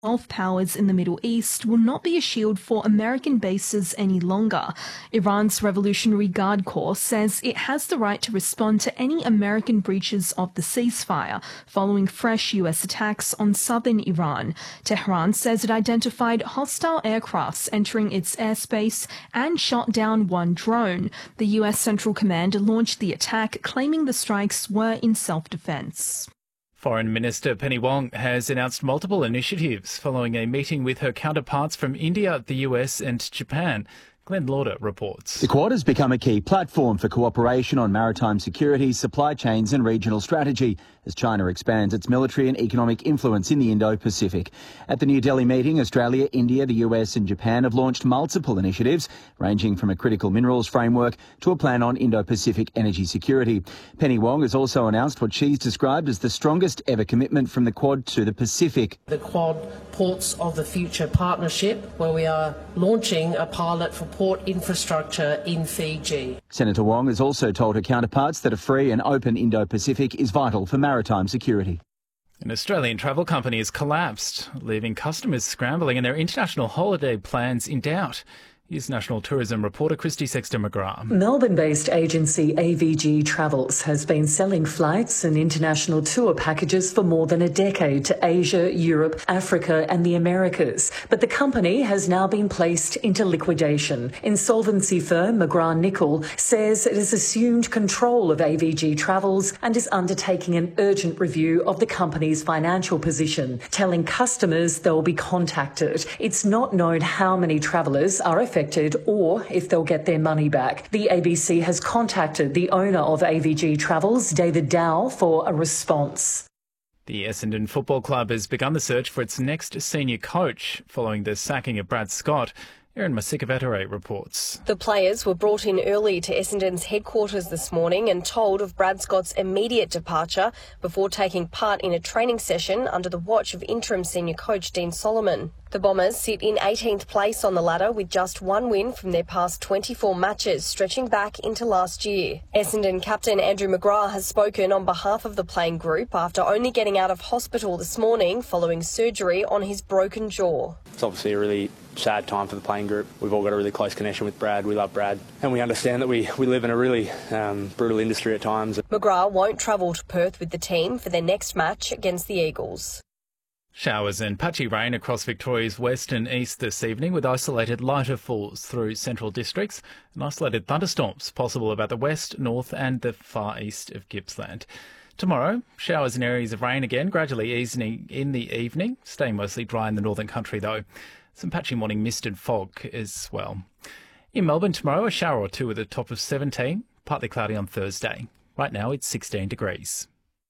Gulf powers in the Middle East will not be a shield for American bases any longer. Iran's Revolutionary Guard Corps says it has the right to respond to any American breaches of the ceasefire following fresh US attacks on southern Iran. Tehran says it identified hostile aircrafts entering its airspace and shot down one drone. The US Central Command launched the attack, claiming the strikes were in self-defense. Foreign Minister Penny Wong has announced multiple initiatives following a meeting with her counterparts from India, the US and Japan. Glenn Lauder reports. The Quad has become a key platform for cooperation on maritime security, supply chains and regional strategy as China expands its military and economic influence in the Indo-Pacific. At the New Delhi meeting, Australia, India, the US and Japan have launched multiple initiatives, ranging from a critical minerals framework to a plan on Indo-Pacific energy security. Penny Wong has also announced what she's described as the strongest ever commitment from the Quad to the Pacific. The Quad Ports of the Future partnership, where we are launching a pilot for port infrastructure in Fiji. Senator Wong has also told her counterparts that a free and open Indo-Pacific is vital for maritime security. An Australian travel company has collapsed, leaving customers scrambling and their international holiday plans in doubt. Here's National Tourism reporter Christy Sexton-McGrath. Melbourne-based agency AVG Travels has been selling flights and international tour packages for more than a decade to Asia, Europe, Africa and the Americas. But the company has now been placed into liquidation. Insolvency firm McGrath-Nicol says it has assumed control of AVG Travels and is undertaking an urgent review of the company's financial position, telling customers they'll be contacted. It's not known how many travellers are affected or if they'll get their money back. The ABC has contacted the owner of AVG Travels, David Dow, for a response. The Essendon Football Club has begun the search for its next senior coach following the sacking of Brad Scott. Erin Masikavetere reports. The players were brought in early to Essendon's headquarters this morning and told of Brad Scott's immediate departure before taking part in a training session under the watch of interim senior coach Dean Solomon. The Bombers sit in 18th place on the ladder with just one win from their past 24 matches, stretching back into last year. Essendon captain Andrew McGrath has spoken on behalf of the playing group after only getting out of hospital this morning following surgery on his broken jaw. It's obviously a really sad time for the playing group. We've all got a really close connection with Brad. We love Brad and we understand that we live in a really brutal industry at times. McGrath won't travel to Perth with the team for their next match against the Eagles. Showers and patchy rain across Victoria's west and east this evening with isolated lighter falls through central districts and isolated thunderstorms possible about the west, north and the far east of Gippsland. Tomorrow, showers and areas of rain again, gradually easing in the evening, staying mostly dry in the northern country though. Some patchy morning mist and fog as well. In Melbourne tomorrow, a shower or two with a top of 17, partly cloudy on Thursday. Right now it's 16 degrees.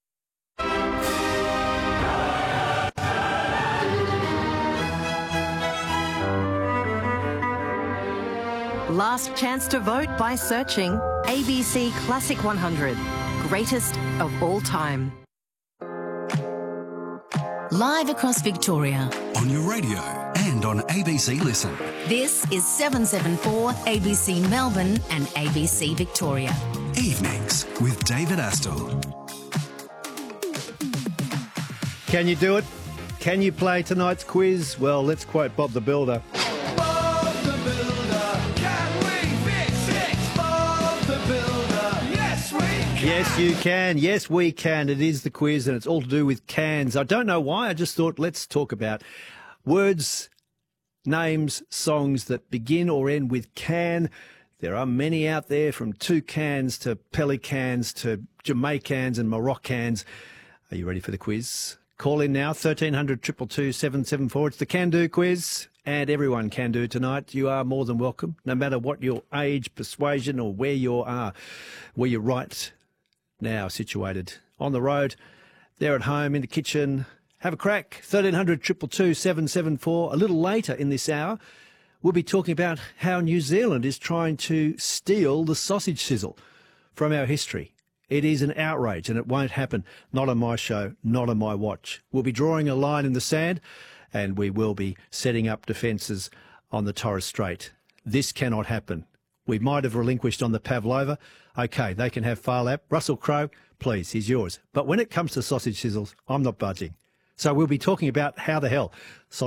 Last chance to vote by searching ABC Classic 100, greatest of all time. Live across Victoria. On your radio and on ABC Listen. This is 774 ABC Melbourne and ABC Victoria. Evenings with David Astle. Can you do it? Can you play tonight's quiz? Well, let's quote Bob the Builder. Bob the Builder, can we fix it? Bob the Builder, yes we can. Yes, you can. Yes, we can. It is the quiz and it's all to do with cans. I don't know why. I just thought let's talk about words, names, songs that begin or end with can. There are many out there, from toucans to pelicans to Jamaicans and Moroccans. Are you ready for the quiz? Call in now, 1300 222 774. It's the Can Do quiz, and everyone can do tonight. You are more than welcome, no matter what your age, persuasion, or where you are, where you're right now situated. On the road, there at home, in the kitchen. Have a crack, 1300 222 774. A little later in this hour, we'll be talking about how New Zealand is trying to steal the sausage sizzle from our history. It is an outrage and it won't happen. Not on my show, not on my watch. We'll be drawing a line in the sand and we will be setting up defences on the Torres Strait. This cannot happen. We might have relinquished on the Pavlova. OK, they can have Phar Lap. Russell Crowe, please, he's yours. But when it comes to sausage sizzles, I'm not budging. So we'll be talking about how the hell